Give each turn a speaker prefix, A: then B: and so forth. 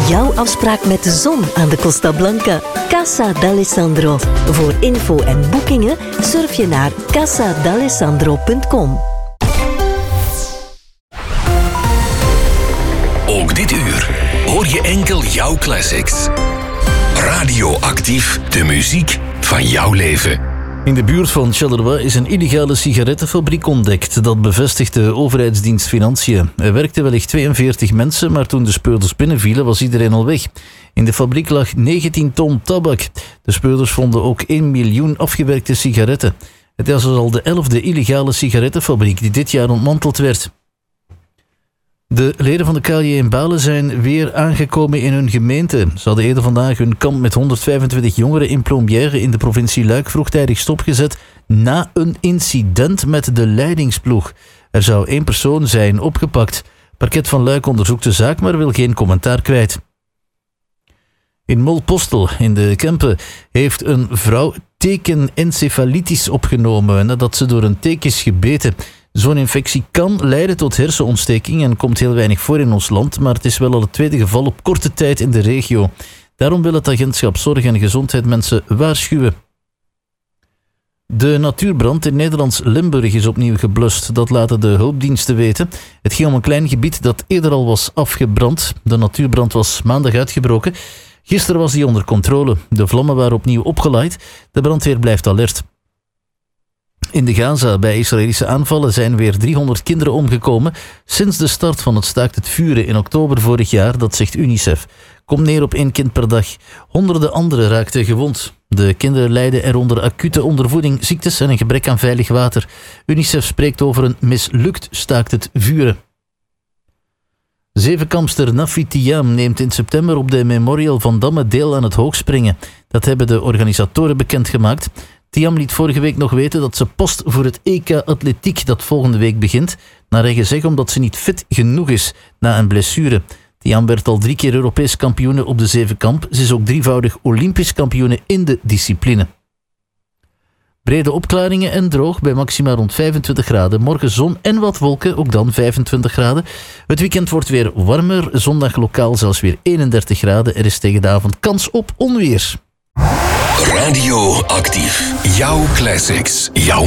A: Jouw afspraak met de zon aan de Costa Blanca. Casa d'Alessandro. Voor info en boekingen surf je naar casadalessandro.com.
B: Ook dit uur hoor je enkel jouw classics. Radioactief, de muziek van jouw leven.
C: In de buurt van Charleroi is een illegale sigarettenfabriek ontdekt. Dat bevestigt de overheidsdienst Financiën. Er werkten wellicht 42 mensen, maar toen de speurders binnenvielen was iedereen al weg. In de fabriek lag 19 ton tabak. De speurders vonden ook 1 miljoen afgewerkte sigaretten. Het is al de 11e illegale sigarettenfabriek die dit jaar ontmanteld werd. De leden van de KJ in Balen zijn weer aangekomen in hun gemeente. Ze hadden eerder vandaag hun kamp met 125 jongeren in Plombières in de provincie Luik vroegtijdig stopgezet na een incident met de leidingsploeg. Er zou 1 persoon zijn opgepakt. Parket van Luik onderzoekt de zaak, maar wil geen commentaar kwijt. In Molpostel in de Kempen heeft een vrouw tekenencefalitis opgenomen nadat ze door een teek is gebeten. Zo'n infectie kan leiden tot hersenontsteking en komt heel weinig voor in ons land, maar het is wel al het tweede geval op korte tijd in de regio. Daarom wil het agentschap Zorg en Gezondheid mensen waarschuwen. De natuurbrand in Nederlands Limburg is opnieuw geblust. Dat laten de hulpdiensten weten. Het ging om een klein gebied dat eerder al was afgebrand. De natuurbrand was maandag uitgebroken. Gisteren was die onder controle. De vlammen waren opnieuw opgeleid. De brandweer blijft alert. In de Gaza bij Israëlische aanvallen zijn weer 300 kinderen omgekomen sinds de start van het staakt het vuren in oktober vorig jaar, dat zegt UNICEF. Komt neer op 1 kind per dag. Honderden anderen raakten gewond. De kinderen lijden eronder acute ondervoeding, ziektes en een gebrek aan veilig water. UNICEF spreekt over een mislukt staakt het vuren. Zevenkampster Nafi Thiam neemt in september op de Memorial van Damme deel aan het hoogspringen. Dat hebben de organisatoren bekendgemaakt. Thiam liet vorige week nog weten dat ze post voor het EK Atletiek dat volgende week begint. Naar eigen zeggen omdat ze niet fit genoeg is na een blessure. Thiam werd al 3 keer Europees kampioene op de zevenkamp. Ze is ook 3-voudig Olympisch kampioene in de discipline. Brede opklaringen en droog bij maxima rond 25 graden. Morgen zon en wat wolken, ook dan 25 graden. Het weekend wordt weer warmer. Zondag lokaal zelfs weer 31 graden. Er is tegen de avond kans op onweer.
B: Radioactief. Jouw classics. Jouw